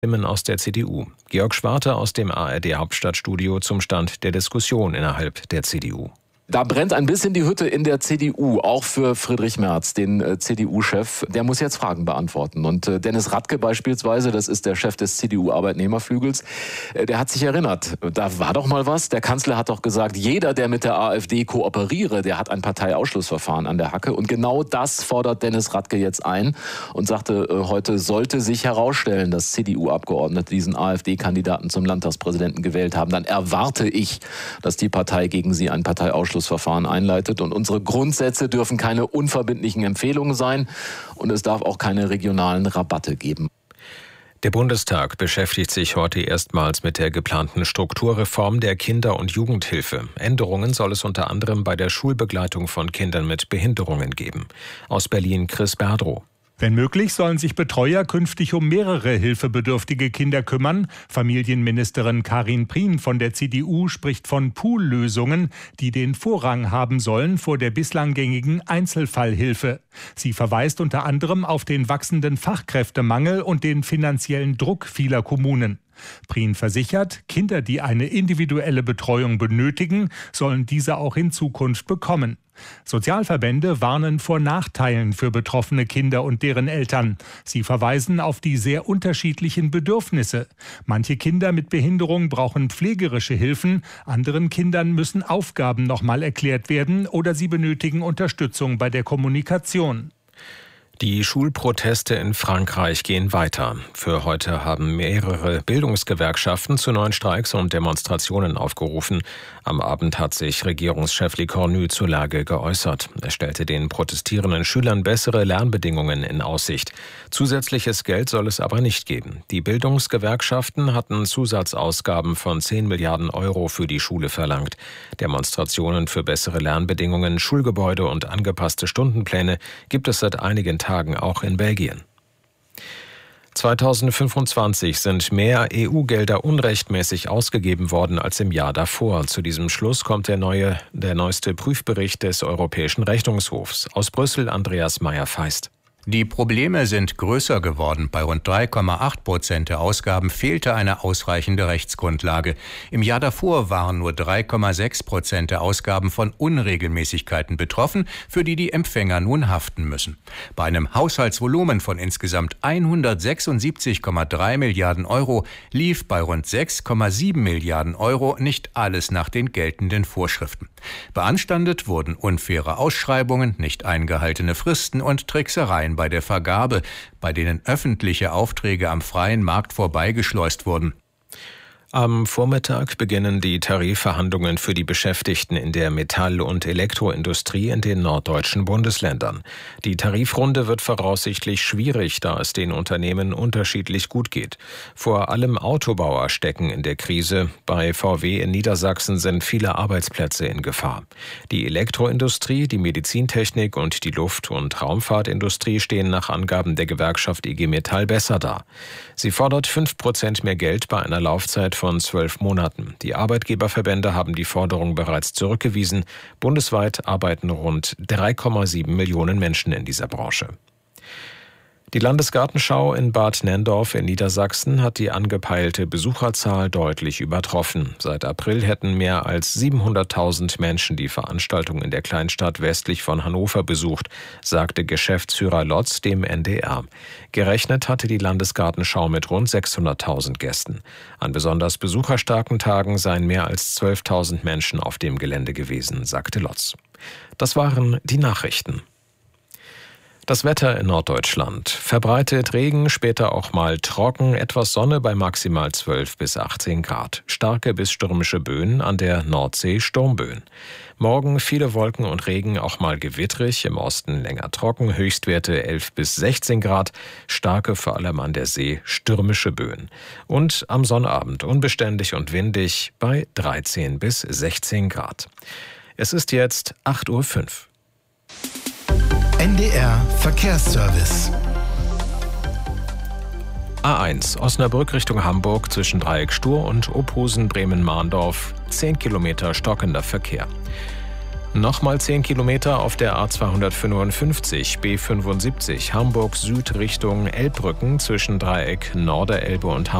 Stimmen aus der CDU. Georg Schwarte aus dem ARD-Hauptstadtstudio zum Stand der Diskussion innerhalb der CDU. Da brennt ein bisschen die Hütte in der CDU, auch für Friedrich Merz, den CDU-Chef. Der muss jetzt Fragen beantworten. Und Dennis Radke beispielsweise, das ist der Chef des CDU-Arbeitnehmerflügels, der hat sich erinnert, da war doch mal was. Der Kanzler hat doch gesagt, jeder, der mit der AfD kooperiere, der hat ein Parteiausschlussverfahren an der Hacke. Und genau das fordert Dennis Radke jetzt ein und sagte, heute sollte sich herausstellen, dass CDU-Abgeordnete diesen AfD-Kandidaten zum Landtagspräsidenten gewählt haben. Dann erwarte ich, dass die Partei gegen sie ein Parteiausschlussverfahren einleitet. Und unsere Grundsätze dürfen keine unverbindlichen Empfehlungen sein und es darf auch keine regionalen Rabatte geben. Der Bundestag beschäftigt sich heute erstmals mit der geplanten Strukturreform der Kinder- und Jugendhilfe. Änderungen soll es unter anderem bei der Schulbegleitung von Kindern mit Behinderungen geben. Aus Berlin Chris Berdrow. Wenn möglich, sollen sich Betreuer künftig um mehrere hilfebedürftige Kinder kümmern. Familienministerin Karin Prien von der CDU spricht von Poollösungen, die den Vorrang haben sollen vor der bislang gängigen Einzelfallhilfe. Sie verweist unter anderem auf den wachsenden Fachkräftemangel und den finanziellen Druck vieler Kommunen. Prien versichert, Kinder, die eine individuelle Betreuung benötigen, sollen diese auch in Zukunft bekommen. Sozialverbände warnen vor Nachteilen für betroffene Kinder und deren Eltern. Sie verweisen auf die sehr unterschiedlichen Bedürfnisse. Manche Kinder mit Behinderung brauchen pflegerische Hilfen, anderen Kindern müssen Aufgaben nochmal erklärt werden oder sie benötigen Unterstützung bei der Kommunikation. Die Schulproteste in Frankreich gehen weiter. Für heute haben mehrere Bildungsgewerkschaften zu neuen Streiks und Demonstrationen aufgerufen. Am Abend hat sich Regierungschef Lecornu zur Lage geäußert. Er stellte den protestierenden Schülern bessere Lernbedingungen in Aussicht. Zusätzliches Geld soll es aber nicht geben. Die Bildungsgewerkschaften hatten Zusatzausgaben von 10 Milliarden Euro für die Schule verlangt. Demonstrationen für bessere Lernbedingungen, Schulgebäude und angepasste Stundenpläne gibt es seit einigen Tagen auch in Belgien. 2025 sind mehr EU-Gelder unrechtmäßig ausgegeben worden als im Jahr davor. Zu diesem Schluss kommt der neueste Prüfbericht des Europäischen Rechnungshofs. Aus Brüssel Andreas Meyer-Feist. Die Probleme sind größer geworden. Bei rund 3,8% der Ausgaben fehlte eine ausreichende Rechtsgrundlage. Im Jahr davor waren nur 3,6% der Ausgaben von Unregelmäßigkeiten betroffen, für die die Empfänger nun haften müssen. Bei einem Haushaltsvolumen von insgesamt 176,3 Milliarden Euro lief bei rund 6,7 Milliarden Euro nicht alles nach den geltenden Vorschriften. Beanstandet wurden unfaire Ausschreibungen, nicht eingehaltene Fristen und Tricksereien bei der Vergabe, bei denen öffentliche Aufträge am freien Markt vorbeigeschleust wurden. Am Vormittag beginnen die Tarifverhandlungen für die Beschäftigten in der Metall- und Elektroindustrie in den norddeutschen Bundesländern. Die Tarifrunde wird voraussichtlich schwierig, da es den Unternehmen unterschiedlich gut geht. Vor allem Autobauer stecken in der Krise. Bei VW in Niedersachsen sind viele Arbeitsplätze in Gefahr. Die Elektroindustrie, die Medizintechnik und die Luft- und Raumfahrtindustrie stehen nach Angaben der Gewerkschaft IG Metall besser da. Sie fordert 5% mehr Geld bei einer Laufzeit von 12 Monaten. Die Arbeitgeberverbände haben die Forderung bereits zurückgewiesen. Bundesweit arbeiten rund 3,7 Millionen Menschen in dieser Branche. Die Landesgartenschau in Bad Nenndorf in Niedersachsen hat die angepeilte Besucherzahl deutlich übertroffen. Seit April hätten mehr als 700.000 Menschen die Veranstaltung in der Kleinstadt westlich von Hannover besucht, sagte Geschäftsführer Lotz dem NDR. Gerechnet hatte die Landesgartenschau mit rund 600.000 Gästen. An besonders besucherstarken Tagen seien mehr als 12.000 Menschen auf dem Gelände gewesen, sagte Lotz. Das waren die Nachrichten. Das Wetter in Norddeutschland. Verbreitet Regen, später auch mal trocken, etwas Sonne bei maximal 12 bis 18 Grad. Starke bis stürmische Böen, an der Nordsee Sturmböen. Morgen viele Wolken und Regen, auch mal gewittrig, im Osten länger trocken, Höchstwerte 11 bis 16 Grad, starke vor allem an der See stürmische Böen. Und am Sonnabend unbeständig und windig bei 13 bis 16 Grad. Es ist jetzt 8:05 Uhr. NDR Verkehrsservice. A1 Osnabrück Richtung Hamburg zwischen Dreieck Stur und Ophusen Bremen-Mahndorf 10 Kilometer stockender Verkehr. Nochmal 10 Kilometer auf der A255 B75 Hamburg Süd Richtung Elbbrücken zwischen Dreieck Norderelbe und